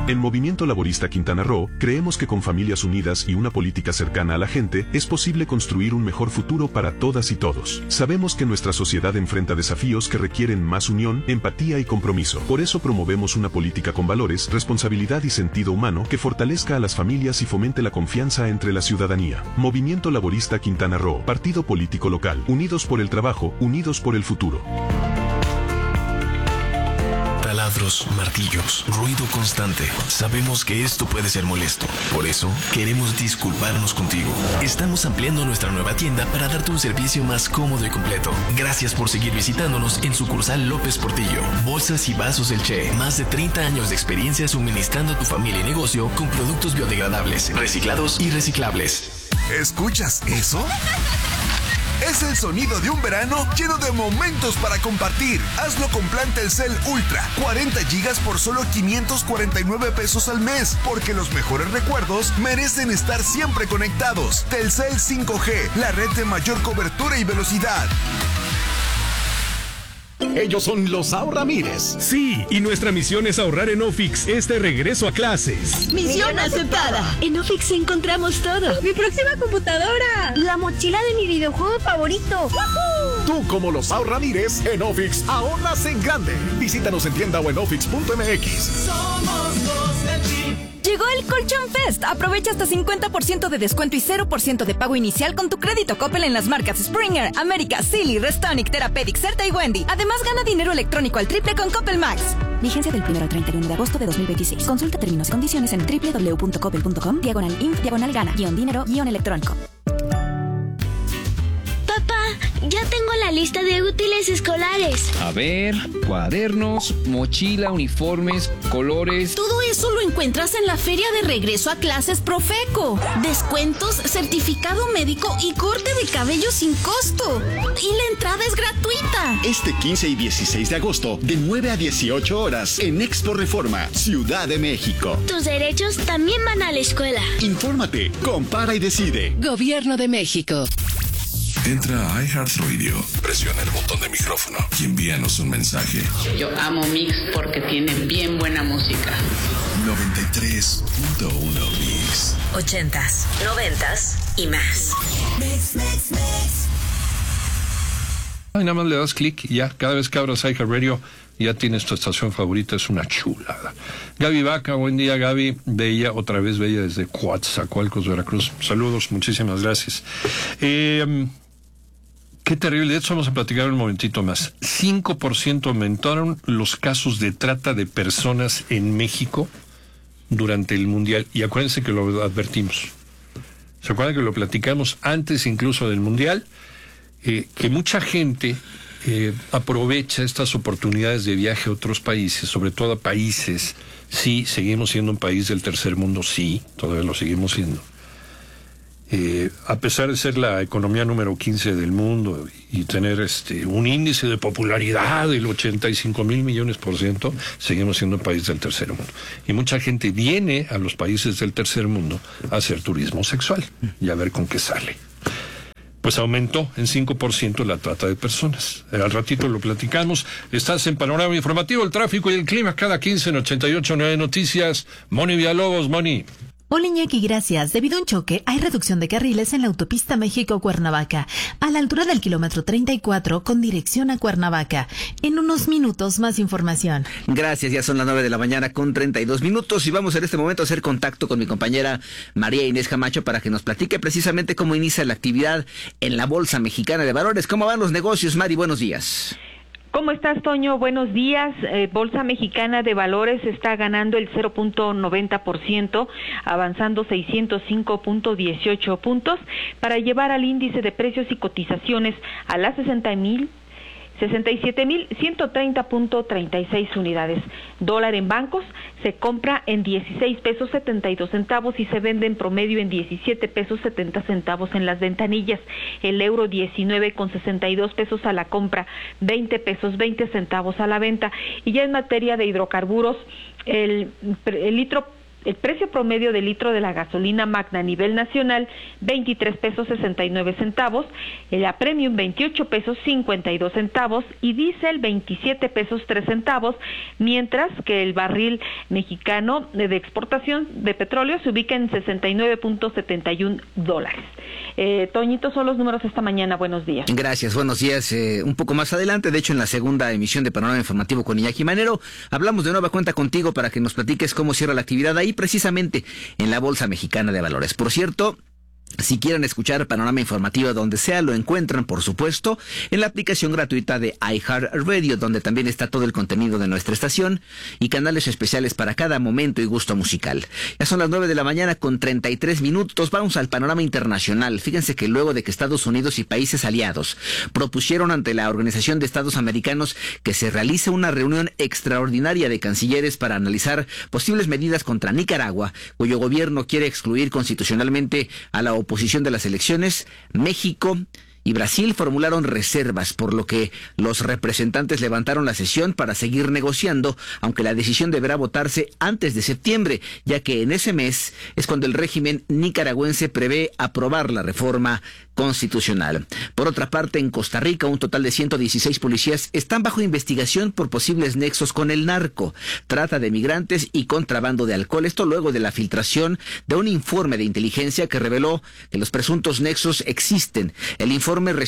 En Movimiento Laborista Quintana Roo, creemos que con familias unidas y una política cercana a la gente, es posible construir un mejor futuro para todas y todos. Sabemos que nuestra sociedad enfrenta desafíos que requieren más unión, empatía y compromiso. Por eso promovemos una política con valores, responsabilidad y sentido humano que fortalezca a las familias y fomente la confianza entre la ciudadanía. Movimiento Laborista Quintana Roo, partido político local. Unidos por el trabajo, unidos por el futuro. Taladros, martillos, ruido constante. Sabemos que esto puede ser molesto. Por eso, queremos disculparnos contigo. Estamos ampliando nuestra nueva tienda para darte un servicio más cómodo y completo. Gracias por seguir visitándonos en sucursal López Portillo. Bolsas y vasos El Che. Más de 30 años de experiencia suministrando a tu familia y negocio con productos biodegradables, reciclados y reciclables. ¿Escuchas eso? Es el sonido de un verano lleno de momentos para compartir. Hazlo con plan Telcel Ultra. 40 gigas por solo 549 pesos al mes. Porque los mejores recuerdos merecen estar siempre conectados. Telcel 5G, la red de mayor cobertura y velocidad. Ellos son los Ahorramires. Sí, y nuestra misión es ahorrar en Ofix este regreso a clases. ¡Misión aceptada! En Ofix encontramos todo. ¡Mi próxima computadora! ¡La mochila de mi videojuego favorito! ¡Woohoo! Tú, como los Ahorramires, en Ofix ahorras en grande. Visítanos en tienda o en ofix.mx. Somos los del Jeep. Llegó el Colchón Fest. Aprovecha hasta 50% de descuento y 0% de pago inicial con tu crédito Coppel en las marcas Springer, América, Silly, Restonic, Therapeutic, Certa y Wendy. Además, gana dinero electrónico al triple con Coppel Max. Vigencia del 1 al 31 de agosto de 2026. Consulta términos y condiciones en www.coppel.com/inf/gana-dinero-electrónico. Ya tengo la lista de útiles escolares. A ver, cuadernos, mochila, uniformes, colores. Todo eso lo encuentras en la Feria de Regreso a Clases Profeco. Descuentos, certificado médico y corte de cabello sin costo. Y la entrada es gratuita. Este 15 y 16 de agosto, de 9 a 18 horas, en Expo Reforma, Ciudad de México. Tus derechos también van a la escuela. Infórmate, compara y decide. Gobierno de México. Entra a iHeartRadio, presiona el botón de micrófono y envíanos un mensaje. Yo amo Mix porque tiene bien buena música. 93.1 Mix. 80s, 90s y más. Mix. Ay, nada más le das clic y ya, cada vez que abras iHeartRadio ya tienes tu estación favorita, es una chulada. Gaby Vaca, buen día Gaby, bella, otra vez bella desde Coatzacoalcos, Veracruz. Saludos, muchísimas gracias. Qué terrible, de eso vamos a platicar un momentito más. 5% aumentaron los casos de trata de personas en México durante el Mundial. Y acuérdense que lo advertimos. ¿Se acuerdan que lo platicamos antes incluso del Mundial? Que mucha gente aprovecha estas oportunidades de viaje a otros países, sobre todo a países, sí, seguimos siendo un país del tercer mundo, sí, todavía lo seguimos siendo. A pesar de ser la economía número 15 del mundo y tener un índice de popularidad del 85,000 millones %, seguimos siendo un país del tercer mundo. Y mucha gente viene a los países del tercer mundo a hacer turismo sexual y a ver con qué sale. Pues aumentó en 5% la trata de personas. Al ratito lo platicamos. Estás en Panorama Informativo, el tráfico y el clima cada 15 en 88.9 Noticias. Moni Villalobos, Moni. Hola Iñaki, gracias. Debido a un choque, hay reducción de carriles en la autopista México-Cuernavaca, a la altura del kilómetro 34 con dirección a Cuernavaca. En unos minutos más información. Gracias, ya son las 9 de la mañana con 32 minutos y vamos en este momento a hacer contacto con mi compañera María Inés Camacho para que nos platique precisamente cómo inicia la actividad en la Bolsa Mexicana de Valores. ¿Cómo van los negocios, Mari? Buenos días. ¿Cómo estás, Toño? Buenos días. Bolsa Mexicana de Valores está ganando el 0.90%, avanzando 605.18 puntos para llevar al índice de precios y cotizaciones a las 67,130.36 unidades. Dólar en bancos se compra en 16 pesos 72 centavos y se vende en promedio en 17 pesos 70 centavos en las ventanillas. El euro 19,62 pesos a la compra, 20 pesos 20 centavos a la venta. Y ya en materia de hidrocarburos, el litro El precio promedio del litro de la gasolina magna a nivel nacional, 23 pesos 69 centavos, la premium 28 pesos 52 centavos y diésel 27 pesos 3 centavos, mientras que el barril mexicano de exportación de petróleo se ubica en $69.71. Toñito, son los números esta mañana. Buenos días. Gracias, buenos días. Un poco más adelante, de hecho en la segunda emisión de Panorama Informativo con Iñaki Manero, hablamos de nueva cuenta contigo para que nos platiques cómo cierra la actividad ahí precisamente en la Bolsa Mexicana de Valores. Por cierto, si quieren escuchar Panorama Informativo donde sea, lo encuentran, por supuesto, en la aplicación gratuita de iHeartRadio, donde también está todo el contenido de nuestra estación y canales especiales para cada momento y gusto musical. Ya son las 9 de la mañana con 33 minutos. Vamos al panorama internacional. Fíjense que luego de que Estados Unidos y países aliados propusieron ante la Organización de Estados Americanos que se realice una reunión extraordinaria de cancilleres para analizar posibles medidas contra Nicaragua, cuyo gobierno quiere excluir constitucionalmente a la oposición de las elecciones, México y Brasil formularon reservas, por lo que los representantes levantaron la sesión para seguir negociando, aunque la decisión deberá votarse antes de septiembre, ya que en ese mes es cuando el régimen nicaragüense prevé aprobar la reforma constitucional. Por otra parte, en Costa Rica, un total de 116 policías están bajo investigación por posibles nexos con el narco, trata de migrantes y contrabando de alcohol. Esto luego de la filtración de un informe de inteligencia que reveló que los presuntos nexos existen. El informe fue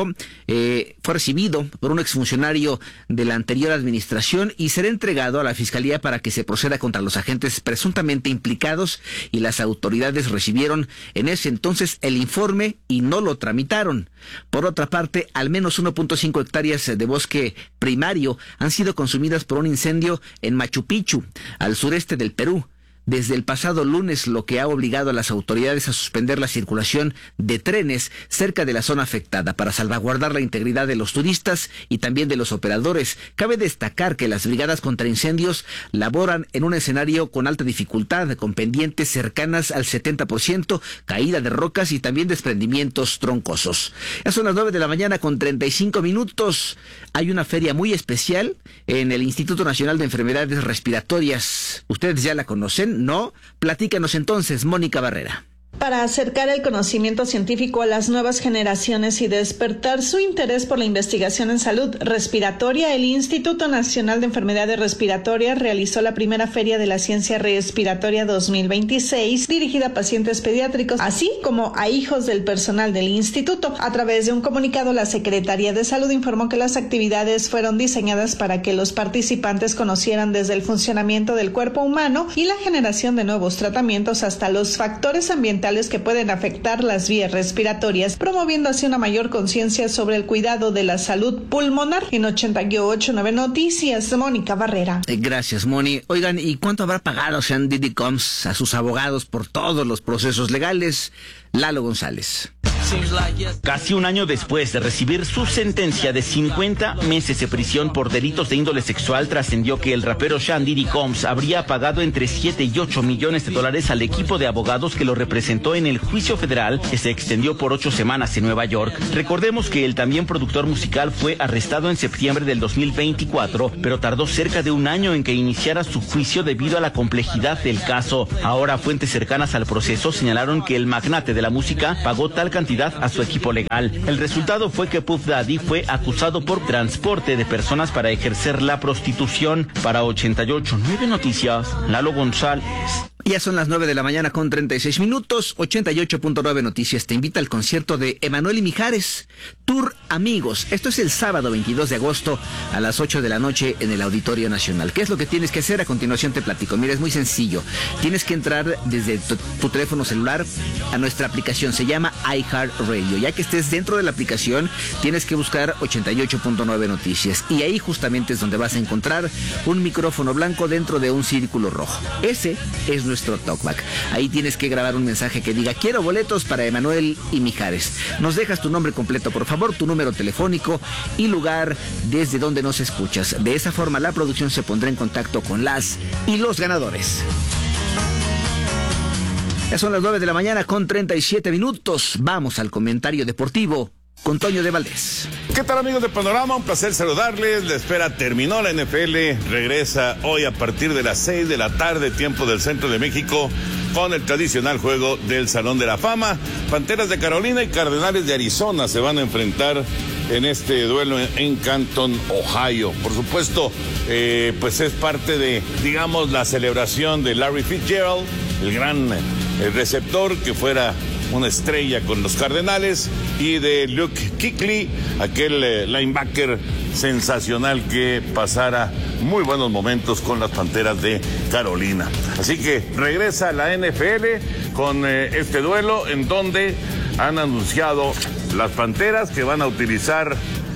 recibido por un exfuncionario de la anterior administración y será entregado a la Fiscalía para que se proceda contra los agentes presuntamente implicados, y las autoridades recibieron en ese entonces el informe y no lo tramitaron. Por otra parte, al menos 1.5 hectáreas de bosque primario han sido consumidas por un incendio en Machu Picchu, al sureste del Perú, desde el pasado lunes, lo que ha obligado a las autoridades a suspender la circulación de trenes cerca de la zona afectada para salvaguardar la integridad de los turistas y también de los operadores. Cabe destacar que las brigadas contra incendios laboran en un escenario con alta dificultad, con pendientes cercanas al 70%, caída de rocas y también desprendimientos troncosos. Ya son las 9 de la mañana con 35 minutos. Hay una feria muy especial en el Instituto Nacional de Enfermedades Respiratorias. Ustedes ya la conocen, ¿no? Platícanos entonces, Mónica Barrera. Para acercar el conocimiento científico a las nuevas generaciones y despertar su interés por la investigación en salud respiratoria, el Instituto Nacional de Enfermedades Respiratorias realizó la primera Feria de la Ciencia Respiratoria 2026, dirigida a pacientes pediátricos, así como a hijos del personal del instituto. A través de un comunicado, la Secretaría de Salud informó que las actividades fueron diseñadas para que los participantes conocieran desde el funcionamiento del cuerpo humano y la generación de nuevos tratamientos hasta los factores ambientales que pueden afectar las vías respiratorias, promoviendo así una mayor conciencia sobre el cuidado de la salud pulmonar. En 88.9 Noticias, Mónica Barrera. Gracias, Moni. Oigan, ¿y cuánto habrá pagado Sandy D. Combs a sus abogados por todos los procesos legales? Lalo González. Casi un año después de recibir su sentencia de 50 meses de prisión por delitos de índole sexual, trascendió que el rapero Sean Diddy Combs habría pagado entre 7 y 8 millones de dólares al equipo de abogados que lo representó en el juicio federal que se extendió por 8 semanas en Nueva York. Recordemos que el también productor musical fue arrestado en septiembre del 2024, pero tardó cerca de un año en que iniciara su juicio debido a la complejidad del caso. Ahora, fuentes cercanas al proceso señalaron que el magnate de la música pagó tal cantidad a su equipo legal. El resultado fue que Puff Daddy fue acusado por transporte de personas para ejercer la prostitución. Para 88.9 Noticias, Lalo González. Ya son las 9 de la mañana con 36 minutos. 88.9 Noticias te invita al concierto de Emanuel y Mijares, Tour Amigos. Esto es el sábado 22 de agosto a las 8 de la noche en el Auditorio Nacional. ¿Qué es lo que tienes que hacer? A continuación te platico. Mira, es muy sencillo. Tienes que entrar desde tu teléfono celular a nuestra aplicación. Se llama iHeartRadio. Ya que estés dentro de la aplicación, tienes que buscar 88.9 Noticias. Y ahí justamente es donde vas a encontrar un micrófono blanco dentro de un círculo rojo. Ese es nuestro talkback. Ahí tienes que grabar un mensaje que diga: quiero boletos para Emanuel y Mijares. Nos dejas tu nombre completo, por favor, tu número telefónico y lugar desde donde nos escuchas. De esa forma la producción se pondrá en contacto con las y los ganadores. Ya son las 9 de la mañana con 37 minutos. Vamos al comentario deportivo con Toño de Valdés. ¿Qué tal, amigos de Panorama? Un placer saludarles. La espera terminó. La NFL regresa hoy a partir de las 6 de la tarde, tiempo del centro de México, con el tradicional juego del Salón de la Fama. Panteras de Carolina y Cardenales de Arizona se van a enfrentar en este duelo en Canton, Ohio. Por supuesto, pues es parte de, digamos, la celebración de Larry Fitzgerald, el gran receptor que fuera una estrella con los Cardenales, y de Luke Kuechly, aquel linebacker sensacional que pasara muy buenos momentos con las Panteras de Carolina. Así que regresa la NFL con este duelo, en donde han anunciado las Panteras que van a utilizar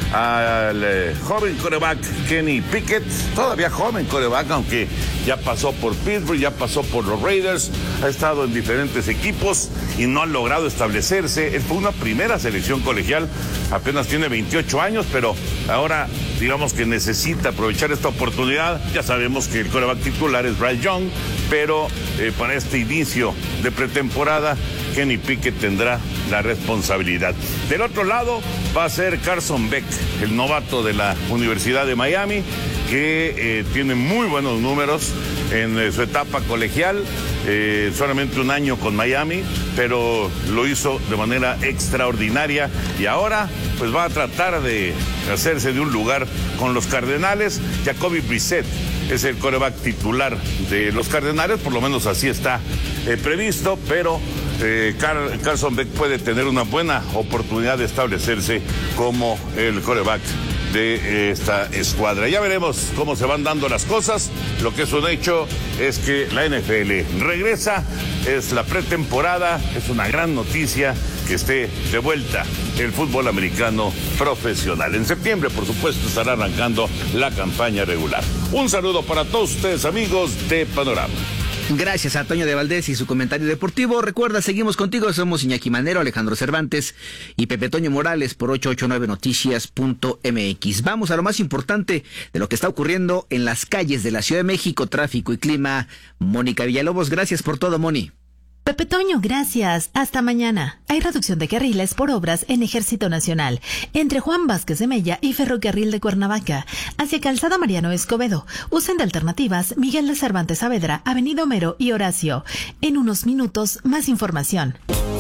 al joven quarterback Kenny Pickett, todavía joven quarterback, aunque ya pasó por Pittsburgh, ya pasó por los Raiders, ha estado en diferentes equipos y no ha logrado establecerse. Él fue una primera selección colegial, apenas tiene 28 años, pero ahora digamos que necesita aprovechar esta oportunidad. Ya sabemos que el quarterback titular es Bryce Young, pero para este inicio de pretemporada, Kenny Pickett tendrá la responsabilidad. Del otro lado va a ser Carson Beck, el novato de la Universidad de Miami, que tiene muy buenos números en su etapa colegial, solamente un año con Miami, pero lo hizo de manera extraordinaria y ahora pues va a tratar de hacerse de un lugar con los Cardenales. Jacoby Brissett es el quarterback titular de los Cardenales, por lo menos así está previsto, pero Carson Beck puede tener una buena oportunidad de establecerse como el quarterback de esta escuadra. Ya veremos cómo se van dando las cosas. Lo que es un hecho es que la NFL regresa, es la pretemporada, es una gran noticia que esté de vuelta el fútbol americano profesional. En septiembre, por supuesto, estará arrancando la campaña regular. Un saludo para todos ustedes, amigos de Panorama. Gracias a Toño de Valdés y su comentario deportivo. Recuerda, seguimos contigo. Somos Iñaki Manero, Alejandro Cervantes y Pepe Toño Morales por 889noticias.mx. Vamos a lo más importante de lo que está ocurriendo en las calles de la Ciudad de México, tráfico y clima. Mónica Villalobos, gracias por todo, Moni. Pepe Toño, gracias. Hasta mañana. Hay reducción de carriles por obras en Ejército Nacional, entre Juan Vázquez de Mella y Ferrocarril de Cuernavaca, hacia Calzada Mariano Escobedo. Usen de alternativas Miguel de Cervantes Saavedra, Avenida Homero y Horacio. En unos minutos, más información.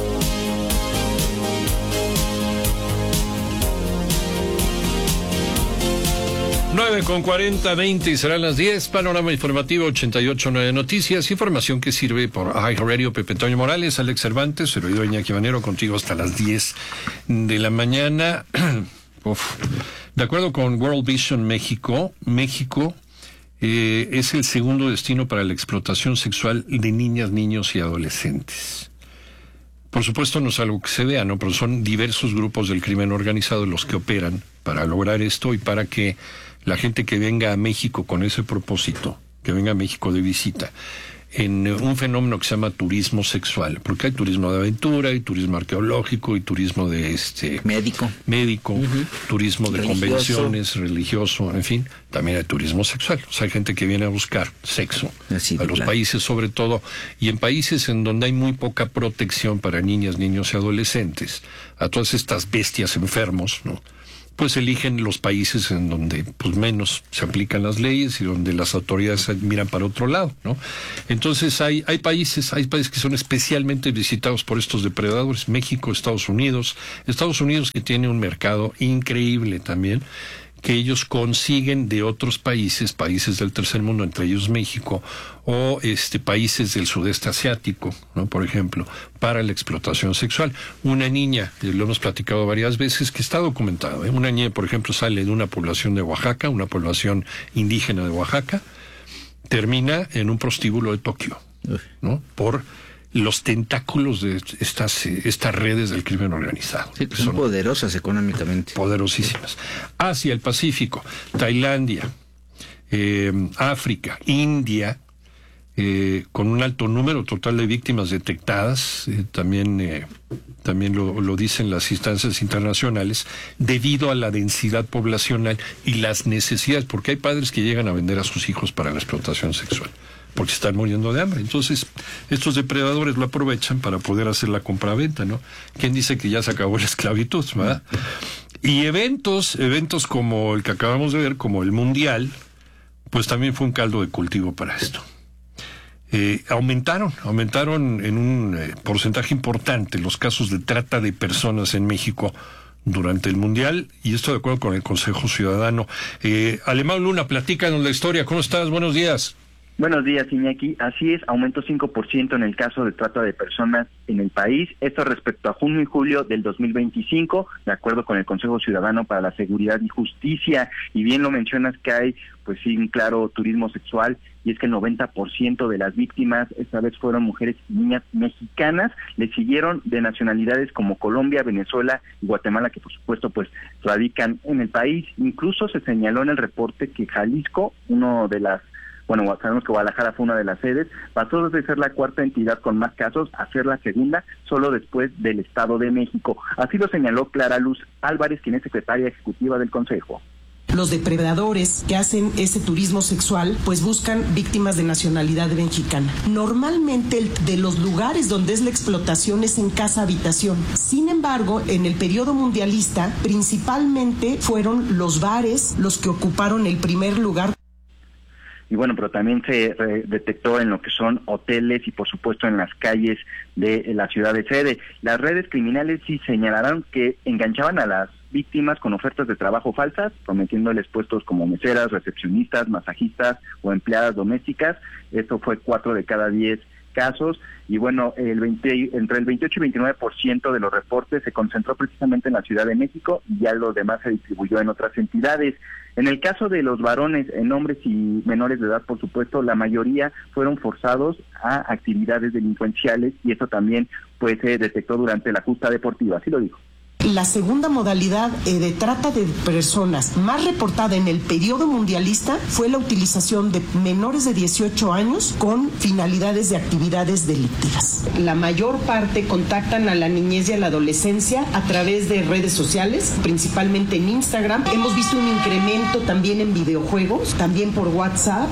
9:40, 20 y serán las 10. Panorama informativo 88.9 Noticias. Información que sirve por iHeartRadio. Pepe Toño Morales, Alex Cervantes, servidor Iñaki Manero, contigo hasta las 10 de la mañana. De acuerdo con World Vision México es el segundo destino para la explotación sexual de niñas, niños y adolescentes. Por supuesto no es algo que se vea, ¿no? Pero son diversos grupos del crimen organizado los que operan para lograr esto y para que la gente que venga a México con ese propósito, que venga a México de visita, en un fenómeno que se llama turismo sexual, porque hay turismo de aventura, hay turismo arqueológico y turismo de médico, turismo de convenciones, religioso, en fin, también hay turismo sexual. O sea, hay gente que viene a buscar sexo a los países, sobre todo, y en países en donde hay muy poca protección para niñas, niños y adolescentes, a todas estas bestias enfermos, ¿no? Pues eligen los países en donde pues menos se aplican las leyes y donde las autoridades miran para otro lado, ¿no? Entonces hay países que son especialmente visitados por estos depredadores. México, Estados Unidos que tiene un mercado increíble también, que ellos consiguen de otros países del tercer mundo, entre ellos México, o países del sudeste asiático, ¿no? Por ejemplo, para la explotación sexual. Una niña, lo hemos platicado varias veces, que está documentado, ¿eh? Una niña, por ejemplo, sale de una población de Oaxaca, una población indígena de Oaxaca, termina en un prostíbulo de Tokio, ¿no? Por los tentáculos de estas redes del crimen organizado. Sí, que son poderosas económicamente. Poderosísimas. Asia, el Pacífico, Tailandia, África, India, con un alto número total de víctimas detectadas, también lo dicen las instancias internacionales, debido a la densidad poblacional y las necesidades, porque hay padres que llegan a vender a sus hijos para la explotación sexual. porque están muriendo de hambre. Entonces, estos depredadores lo aprovechan para poder hacer la compraventa, ¿no? ¿Quién dice que ya se acabó la esclavitud, verdad? Y eventos como el que acabamos de ver, como el Mundial, pues también fue un caldo de cultivo para esto. Aumentaron en un porcentaje importante los casos de trata de personas en México durante el Mundial, y esto de acuerdo con el Consejo Ciudadano. Alemão Luna, platícanos la historia. ¿Cómo estás? Buenos días. Buenos días, Iñaki. Así es, aumentó 5% en el caso de trata de personas en el país. Esto respecto a junio y julio del 2025, de acuerdo con el Consejo Ciudadano para la Seguridad y Justicia. Y bien lo mencionas que hay, pues sí, un claro turismo sexual, y es que el 90% de las víctimas esta vez fueron mujeres y niñas mexicanas. Le siguieron de nacionalidades como Colombia, Venezuela y Guatemala, que por supuesto pues radican en el país. Incluso se señaló en el reporte que Jalisco, sabemos que Guadalajara fue una de las sedes, pasó de ser la cuarta entidad con más casos a ser la segunda, solo después del Estado de México. Así lo señaló Clara Luz Álvarez, quien es secretaria ejecutiva del Consejo. Los depredadores que hacen ese turismo sexual pues buscan víctimas de nacionalidad mexicana. Normalmente de los lugares donde es la explotación es en casa-habitación. Sin embargo, en el periodo mundialista, principalmente fueron los bares los que ocuparon el primer lugar. Y bueno, pero también se detectó en lo que son hoteles y por supuesto en las calles de la ciudad de sede. Las redes criminales sí señalaron que enganchaban a las víctimas con ofertas de trabajo falsas, prometiéndoles puestos como meseras, recepcionistas, masajistas o empleadas domésticas. Esto fue 4 de cada 10 casos, y bueno, entre el 28 y 29% de los reportes se concentró precisamente en la Ciudad de México, y ya lo demás se distribuyó en otras entidades. En el caso de los varones, en hombres y menores de edad, por supuesto, la mayoría fueron forzados a actividades delincuenciales, y esto también pues se detectó durante la justa deportiva, así lo dijo. La segunda modalidad de trata de personas más reportada en el periodo mundialista fue la utilización de menores de 18 años con finalidades de actividades delictivas. La mayor parte contactan a la niñez y a la adolescencia a través de redes sociales, principalmente en Instagram. Hemos visto un incremento también en videojuegos, también por WhatsApp.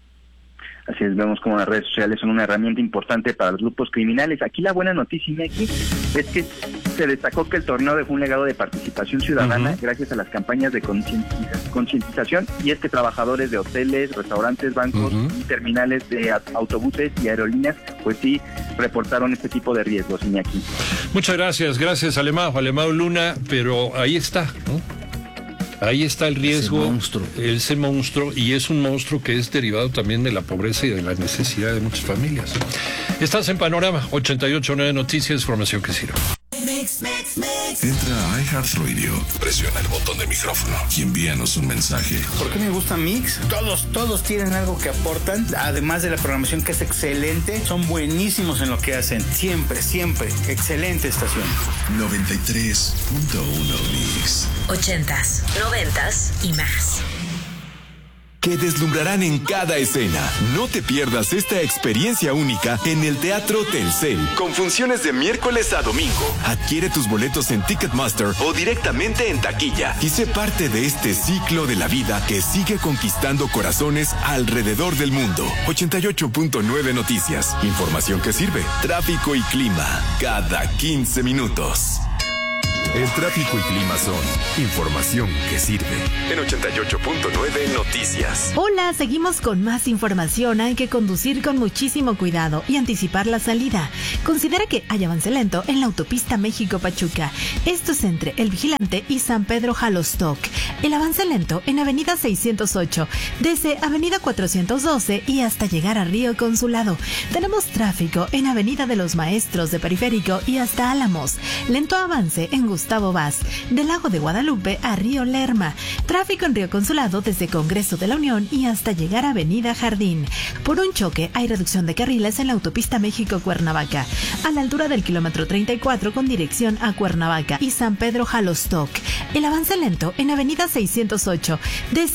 Así es, vemos como las redes sociales son una herramienta importante para los grupos criminales. Aquí la buena noticia, Iñaki, es que se destacó que el torneo dejó un legado de participación ciudadana gracias a las campañas de concientización, y es que trabajadores de hoteles, restaurantes, bancos y terminales de autobuses y aerolíneas, pues sí, reportaron este tipo de riesgos, Iñaki. Muchas gracias Alemão Luna, pero ahí está, ¿no? Ahí está el riesgo, ese monstruo, y es un monstruo que es derivado también de la pobreza y de la necesidad de muchas familias. Estás en Panorama 88.9 Noticias, información que sirve. Entra a iHeartRadio, presiona el botón de micrófono y envíanos un mensaje. ¿Por qué me gusta Mix? Todos tienen algo que aportan, además de la programación que es excelente, son buenísimos en lo que hacen, siempre, excelente estación. 93.1 Mix. 80s, 90s y más. Que deslumbrarán en cada escena. No te pierdas esta experiencia única en el Teatro Telcel, con funciones de miércoles a domingo. Adquiere tus boletos en Ticketmaster o directamente en taquilla y sé parte de este ciclo de la vida que sigue conquistando corazones alrededor del mundo. 88.9 Noticias. Información que sirve. Tráfico y clima cada 15 minutos. El tráfico y clima son información que sirve. En 88.9 Noticias. Hola, seguimos con más información. Hay que conducir con muchísimo cuidado y anticipar la salida. Considera que hay avance lento en la autopista México-Pachuca. Esto es entre El Vigilante y San Pedro Jalostoc. El avance lento en Avenida 608, desde Avenida 412 y hasta llegar a Río Consulado. Tenemos tráfico en Avenida de los Maestros de Periférico y hasta Álamos. Lento avance en Gustavo Vaz, del Lago de Guadalupe a Río Lerma. Tráfico en Río Consulado desde Congreso de la Unión y hasta llegar a Avenida Jardín. Por un choque hay reducción de carriles en la autopista México-Cuernavaca, a la altura del kilómetro 34 con dirección a Cuernavaca y San Pedro Jalostoc. El avance lento en Avenida 608, desde